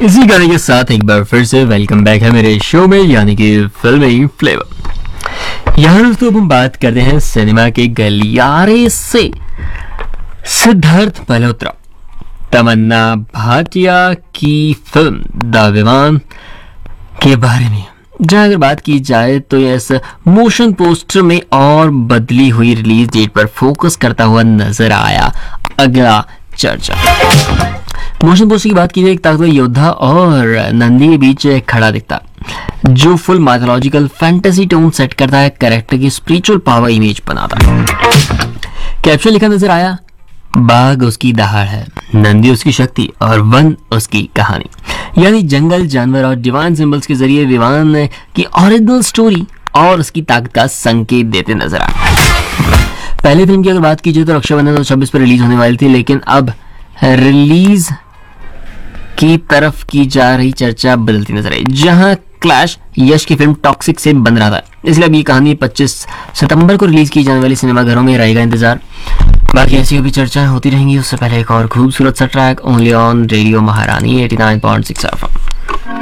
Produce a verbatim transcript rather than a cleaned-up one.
इसी गाने के साथ एक बार फिर से वेलकम बैक है मेरे शो में, यानी कि फिल्मी फ्लेवर। यहाँ दोस्तों हम बात करते हैं सिनेमा के गलियारे से सिद्धार्थ मल्होत्रा, तमन्ना भाटिया की फिल्म द विमान के बारे में। जहाँ अगर बात की जाए तो इस मोशन पोस्टर में और बदली हुई रिलीज डेट पर फोकस करता हुआ नजर आया अगला चर्चा। मोशन पोस्टर की बात की जाए, एक ताकतवर योद्धा और नंदी के बीच खड़ा दिखता जो full mythological fantasy tone set करता है, कैरेक्टर की स्पिरिचुअल पावर इमेज बनाता। कैप्शन लिखा नजर आया, बाघ उसकी दहाड़ है, नंदी उसकी शक्ति और वन उसकी कहानी। यानी जंगल, जानवर और डिवाइन सिंबल्स के जरिए विमान की ओरिजिनल स्टोरी और उसकी ताकत का संकेत देते नजर आए। पहले फिल्म की अगर बात की जाए तो रक्षाबंधन दो हज़ार छब्बीस पर रिलीज होने वाली थी, लेकिन अब रिलीज की तरफ की जा रही चर्चा बदलती नजर आई। जहां क्लैश यश की फिल्म टॉक्सिक से बन रहा था, इसलिए अब ये कहानी पच्चीस सितंबर को रिलीज की जाने वाली सिनेमाघरों में रहेगा इंतजार। बाकी ऐसी भी चर्चाएं होती रहेंगी। उससे पहले एक और खूबसूरत सा ट्रैक ओनली ऑन रेडियो महारानी eighty nine point six F M.